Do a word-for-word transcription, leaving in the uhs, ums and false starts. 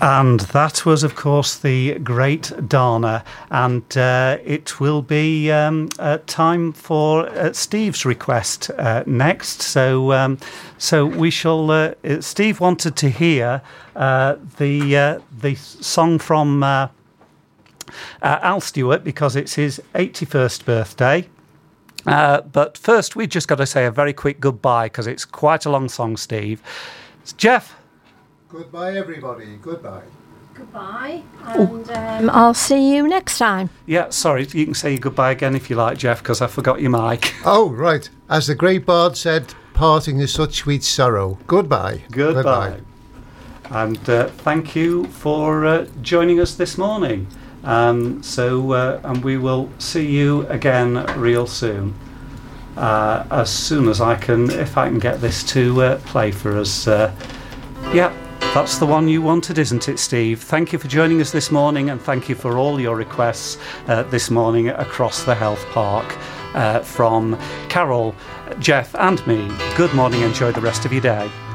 And that was, of course, the great Dana. And uh, it will be um, uh, time for uh, Steve's request uh, next. So um, so we shall... Uh, Steve wanted to hear uh, the, uh, the song from uh, uh, Al Stewart because it's his eighty-first birthday. Uh, but first, we've just got to say a very quick goodbye because it's quite a long song, Steve. Jeff? Goodbye, everybody. Goodbye. Goodbye. And um, I'll see you next time. Yeah, sorry, you can say goodbye again if you like, Jeff, because I forgot your mic. Oh, right. As the great bard said, parting is such sweet sorrow. Goodbye. Goodbye. Goodbye. And uh, thank you for uh, joining us this morning. Um, so, uh, and we will see you again real soon. Uh, as soon as I can, if I can get this to uh, play for us. Uh, yeah. That's the one you wanted, isn't it, Steve? Thank you for joining us this morning, and thank you for all your requests uh, this morning across the Health Park uh, from Carol, Jeff and me. Good morning. Enjoy the rest of your day.